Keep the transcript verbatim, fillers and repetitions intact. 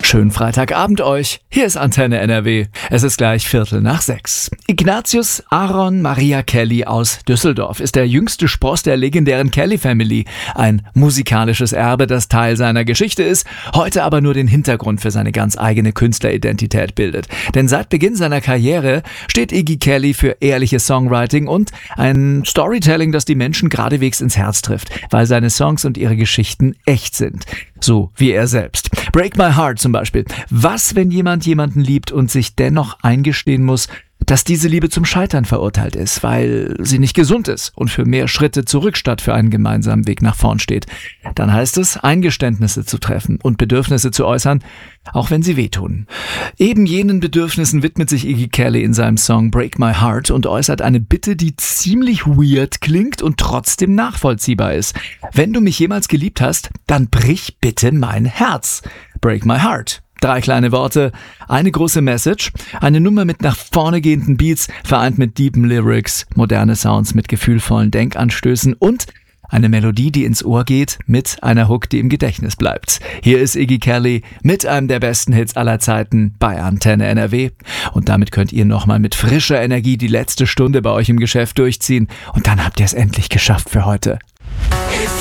Schönen Freitagabend euch. Hier ist Antenne N R W. Es ist gleich Viertel nach sechs. Ignatius Aaron Maria Kelly aus Düsseldorf ist der jüngste Spross der legendären Kelly Family. Ein musikalisches Erbe, das Teil seiner Geschichte ist, heute aber nur den Hintergrund für seine ganz eigene Künstleridentität bildet. Denn seit Beginn seiner Karriere steht Iggy Kelly für ehrliches Songwriting und ein Storytelling, das die Menschen geradewegs ins Herz trifft, weil seine Songs und ihre Geschichten echt sind. So wie er selbst. Break My Heart zum Beispiel. Was, wenn jemand jemanden liebt und sich dennoch eingestehen muss, dass diese Liebe zum Scheitern verurteilt ist, weil sie nicht gesund ist und für mehr Schritte zurück statt für einen gemeinsamen Weg nach vorn steht. Dann heißt es, Eingeständnisse zu treffen und Bedürfnisse zu äußern, auch wenn sie wehtun. Eben jenen Bedürfnissen widmet sich Iggy Kelly in seinem Song Break My Heart und äußert eine Bitte, die ziemlich weird klingt und trotzdem nachvollziehbar ist. Wenn du mich jemals geliebt hast, dann brich bitte mein Herz. Break My Heart. Drei kleine Worte, eine große Message, eine Nummer mit nach vorne gehenden Beats, vereint mit deepen Lyrics, moderne Sounds mit gefühlvollen Denkanstößen und eine Melodie, die ins Ohr geht, mit einer Hook, die im Gedächtnis bleibt. Hier ist Iggy Kelly mit einem der besten Hits aller Zeiten bei Antenne N R W. Und damit könnt ihr nochmal mit frischer Energie die letzte Stunde bei euch im Geschäft durchziehen. Und dann habt ihr es endlich geschafft für heute.